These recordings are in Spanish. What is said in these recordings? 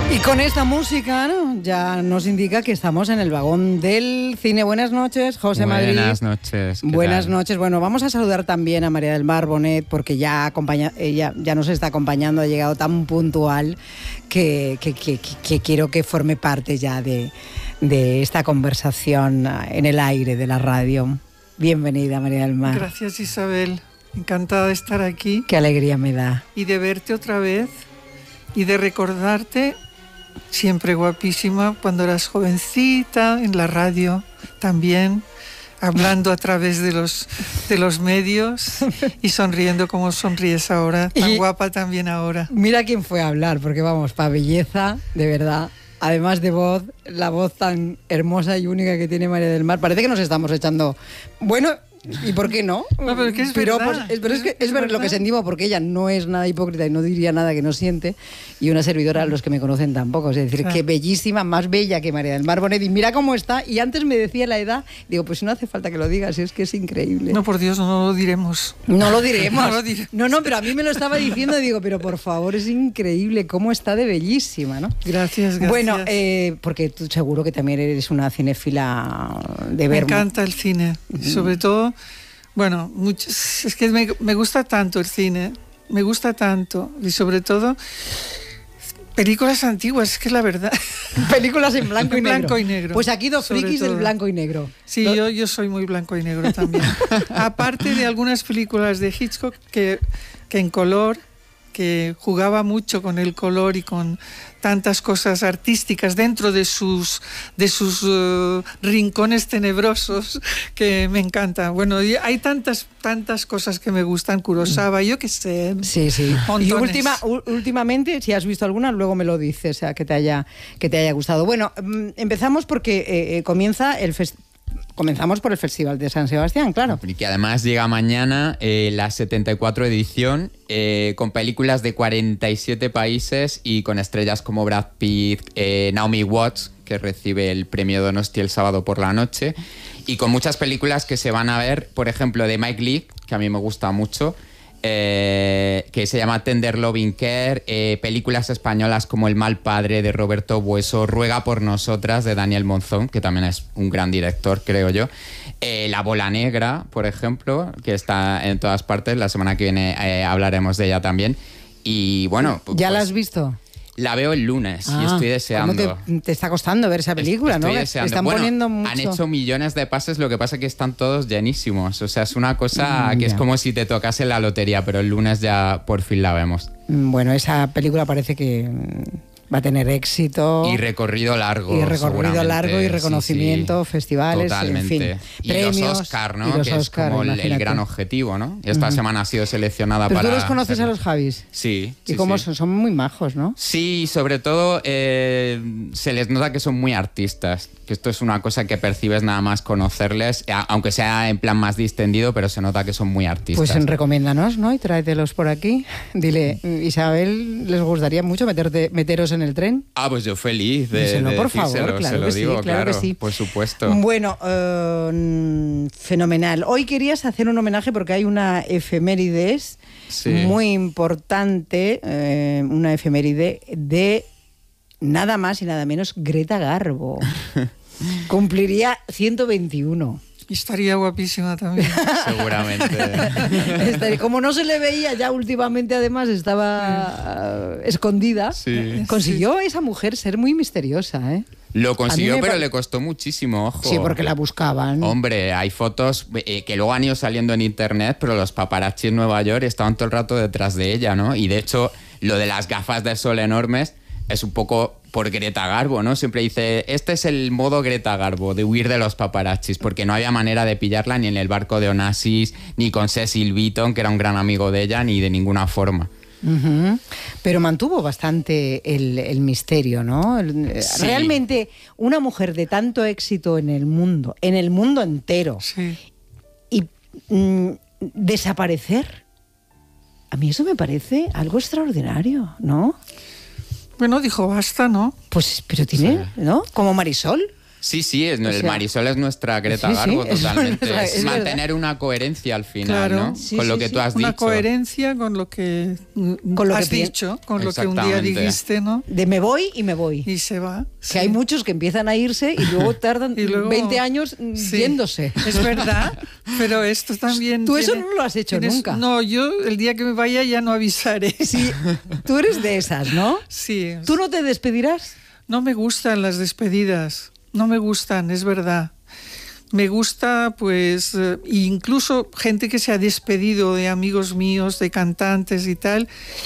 Y con esta música, ¿no?, ya nos indica que estamos en el vagón del cine. Buenas noches, José Madrid. Buenas noches. Buenas noches. Bueno, vamos a saludar también a María del Mar Bonet, porque ella ya nos está acompañando, ha llegado tan puntual que quiero que forme parte ya de esta conversación en el aire de la radio. Bienvenida, María del Mar. Gracias, Isabel. Encantada de estar aquí. Qué alegría me da. Y de verte otra vez y de recordarte, siempre guapísima, cuando eras jovencita, en la radio también, hablando a través de los medios y sonriendo como sonríes ahora, tan guapa también ahora. Mira quién fue a hablar, porque vamos, para belleza, de verdad. Además de voz, la voz tan hermosa y única que tiene María del Mar. Parece que nos estamos echando... Bueno, ¿y por qué no? No, pero que es verdad. Pero es que es verdad lo que sentimos, porque ella no es nada hipócrita y no diría nada que no siente, y una servidora, los que me conocen tampoco. Es decir, claro, que bellísima, más bella que María del Mar Bonet. Y mira cómo está. Y antes me decía la edad, digo, pues no hace falta que lo digas, es que es increíble. No, por Dios, no lo diremos. No lo diremos. No, pero a mí me lo estaba diciendo y digo, pero por favor, es increíble cómo está de bellísima, ¿no? Gracias. Bueno, porque tú seguro que también eres una cinéfila de ver. Me encanta el cine, sobre todo. Bueno, es que me gusta tanto el cine, me gusta tanto, y sobre todo películas antiguas, es que es la verdad. Películas en blanco y negro. Blanco y negro. Pues aquí dos frikis del blanco y negro. Sí, yo soy muy blanco y negro también. Aparte de algunas películas de Hitchcock que en color, que jugaba mucho con el color y con tantas cosas artísticas dentro de sus rincones tenebrosos, que me encanta. Bueno, hay tantas cosas que me gustan. Kurosawa, yo qué sé. Sí. Montones. Y últimamente, si has visto alguna, luego me lo dices, o sea, que te haya gustado. Bueno, empezamos porque comenzamos por el Festival de San Sebastián, claro. Y que además llega mañana la 74 edición, con películas de 47 países y con estrellas como Brad Pitt, Naomi Watts, que recibe el premio Donosti el sábado por la noche, y con muchas películas que se van a ver, por ejemplo, de Mike Leigh, que a mí me gusta mucho, que se llama Tender Loving Care, películas españolas como El mal padre de Roberto Bueso, Ruega por nosotras de Daniel Monzón, que también es un gran director, creo yo, La bola negra, por ejemplo, que está en todas partes. La semana que viene hablaremos de ella también. Y bueno, ¿ya la has visto? La veo el lunes y estoy deseando. ¿Cómo te está costando ver esa película? Estoy ¿no? deseando. Están poniendo mucho. Han hecho millones de pases, lo que pasa es que están todos llenísimos. O sea, es una cosa que es como si te tocase la lotería, pero el lunes ya por fin la vemos. Bueno, esa película parece que va a tener éxito. Y recorrido largo. Y reconocimiento, sí. Festivales, totalmente. En fin. Y premios, los Oscar, ¿no? Los que Oscar, es como el gran objetivo, ¿no? Y esta semana ha sido seleccionada ¿Pero para... tú los conoces a los Javis? Sí. ¿Y cómo son? Son muy majos, ¿no? Sí, sobre todo se les nota que son muy artistas. Que esto es una cosa que percibes nada más conocerles, aunque sea en plan más distendido, pero se nota que son muy artistas. Pues recomiéndanos, ¿no? Y tráetelos por aquí. Dile, Isabel, ¿les gustaría mucho meteros en el tren? Pues yo feliz de díselo, por favor, claro, se lo digo, sí, claro que sí. Por supuesto. Bueno, fenomenal. Hoy querías hacer un homenaje porque hay una efemérides muy importante, una efeméride de nada más y nada menos Greta Garbo. Cumpliría 121. Y estaría guapísima también. Seguramente. Como no se le veía ya últimamente, además estaba escondida. Sí. Consiguió esa mujer ser muy misteriosa, ¿eh? Lo consiguió, pero le costó muchísimo, ojo. Sí, porque la buscaban. Hombre, hay fotos que luego han ido saliendo en internet, pero los paparazzi en Nueva York estaban todo el rato detrás de ella, ¿no? Y de hecho, lo de las gafas de sol enormes es un poco por Greta Garbo, ¿no? Siempre dice, este es el modo Greta Garbo, de huir de los paparazzis, porque no había manera de pillarla ni en el barco de Onassis, ni con Cecil Beaton, que era un gran amigo de ella, ni de ninguna forma. Pero mantuvo bastante el misterio, ¿no? Sí. Realmente, una mujer de tanto éxito en el mundo entero, y desaparecer, a mí eso me parece algo extraordinario, ¿no? Bueno, dijo basta, ¿no? Pues, pero tiene, ¿no? Como Marisol. Sí, el Marisol es nuestra Greta Garbo, totalmente. Es mantener una coherencia al final, ¿no? Con lo que tú has dicho. Una coherencia con lo que has dicho, con lo que un día dijiste, ¿no? De me voy y me voy. Y se va. Que hay muchos que empiezan a irse y luego tardan 20 años yéndose. Es verdad, pero esto también... Tú eso no lo has hecho nunca. No, yo el día que me vaya ya no avisaré. Sí, tú eres de esas, ¿no? Sí. ¿Tú no te despedirás? No me gustan las despedidas. No me gustan, es verdad. Me gusta, pues, incluso gente que se ha despedido de amigos míos, de cantantes y tal.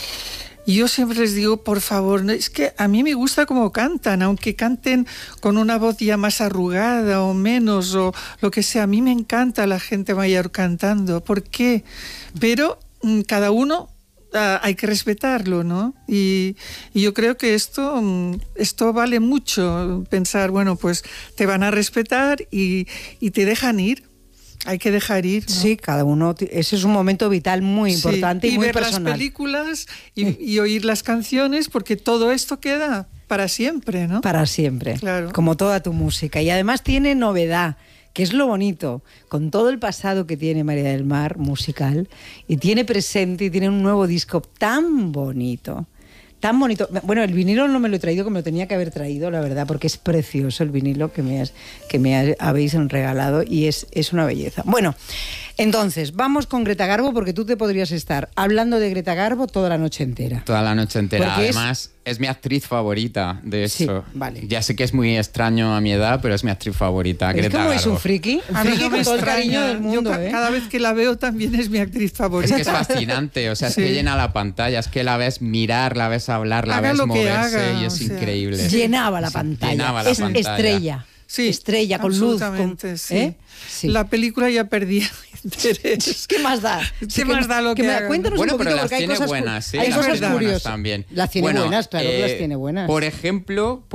Y yo siempre les digo, por favor, es que a mí me gusta cómo cantan, aunque canten con una voz ya más arrugada o menos, o lo que sea. A mí me encanta la gente mayor cantando. ¿Por qué? Pero cada uno... hay que respetarlo, ¿no? Y yo creo que esto vale mucho, pensar, bueno, pues te van a respetar y te dejan ir. Hay que dejar ir, ¿no? Sí, cada uno, ese es un momento vital muy importante y muy ver personal. Las películas y oír las canciones, porque todo esto queda para siempre, ¿no? Para siempre, claro. Como toda tu música. Y además tiene novedad, que es lo bonito, con todo el pasado que tiene María del Mar musical, y tiene presente y tiene un nuevo disco tan bonito. Tan bonito. Bueno, el vinilo no me lo he traído, que me lo tenía que haber traído, la verdad, porque es precioso el vinilo que me habéis regalado y es una belleza. Bueno, entonces, vamos con Greta Garbo, porque tú te podrías estar hablando de Greta Garbo toda la noche entera. Toda la noche entera. Porque además, es mi actriz favorita, de hecho. Sí, vale. Ya sé que es muy extraño a mi edad, pero es mi actriz favorita, Greta Garbo. Es como es un friki. A mí no me con todo el extraña. cariño del mundo, Yo cada vez que la veo también es mi actriz favorita. Es que es fascinante, o sea, es que llena la pantalla, es que la ves mirar, la ves hablar, la ves moverse y es increíble. Llenaba la pantalla. Llenaba la pantalla. Estrella. Sí, estrella, con luz. Sí. Sí. La película ya perdía interés. ¿Qué más da? ¿Qué más da lo que hagan? Cuéntanos un poquito, pero las porque tiene buenas, ¿sí? Hay cosas curiosas también. Las tiene buenas, claro que las tiene buenas. Por ejemplo,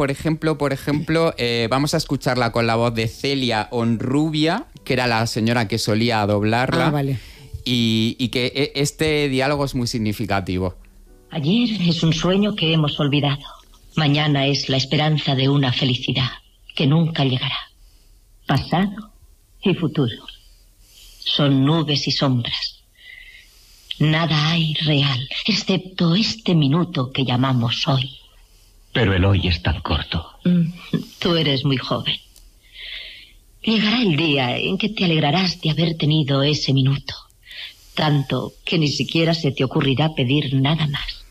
vamos a escucharla con la voz de Celia Honrubia, que era la señora que solía doblarla. Ah, vale. Y que este diálogo es muy significativo. Ayer es un sueño que hemos olvidado. Mañana es la esperanza de una felicidad que nunca llegará. Pasado y futuro son nubes y sombras. Nada hay real, excepto este minuto que llamamos hoy. Pero el hoy es tan corto. Tú eres muy joven. Llegará el día en que te alegrarás de haber tenido ese minuto, tanto que ni siquiera se te ocurrirá pedir nada más.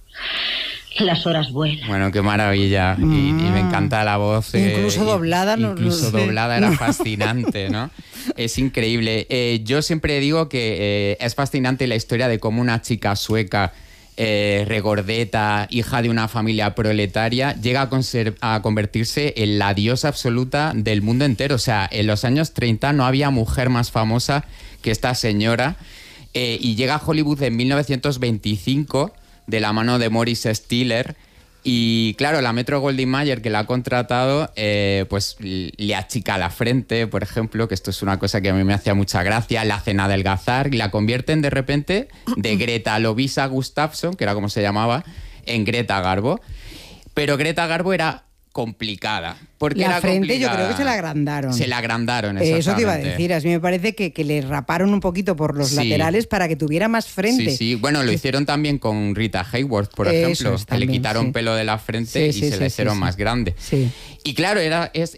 Las horas vuelan. Bueno, qué maravilla. Y me encanta la voz. Incluso doblada. Incluso doblada era fascinante, ¿no? Es increíble. Yo siempre digo que es fascinante la historia de cómo una chica sueca, regordeta, hija de una familia proletaria, llega a convertirse en la diosa absoluta del mundo entero. O sea, en los años 30 no había mujer más famosa que esta señora. Y llega a Hollywood en 1925... de la mano de Maurice Stiller, y claro, la Metro-Goldwyn-Mayer, que la ha contratado, pues le achica la frente, por ejemplo, que esto es una cosa que a mí me hacía mucha gracia, la hacen adelgazar y la convierten de repente de Greta Lovisa Gustafsson, que era como se llamaba, en Greta Garbo. Pero Greta Garbo era complicada. Porque la era frente complicada. Yo creo que se la agrandaron. Se la agrandaron, exactamente. Eso te iba a decir. A mí me parece que le raparon un poquito por los laterales para que tuviera más frente. Sí. Bueno, lo hicieron también con Rita Hayworth, por ejemplo. Que le quitaron pelo de la frente y se la hicieron más grande. Sí. Y claro,